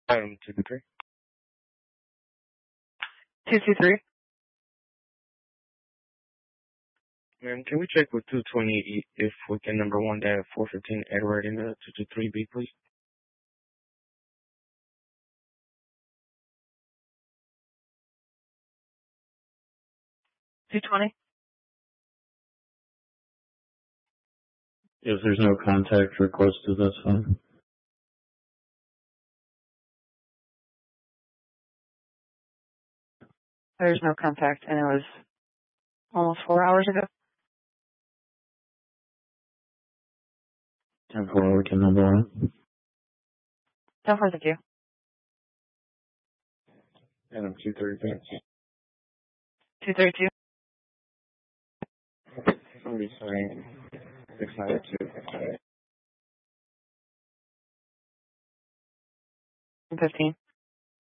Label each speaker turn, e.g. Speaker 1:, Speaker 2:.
Speaker 1: Item 223.
Speaker 2: 223.
Speaker 1: Ma'am, can we check with 220 if we can number one that 415 Edward in the 223B, please?
Speaker 2: $220.
Speaker 3: If there's no contact requested, that's fine.
Speaker 2: There's no contact, and it was almost 4 hours ago.
Speaker 3: 10-4, we can number one.
Speaker 2: 10-4, thank you.
Speaker 1: Item 232.
Speaker 2: 232.
Speaker 1: I'm be saying 692.
Speaker 2: 15.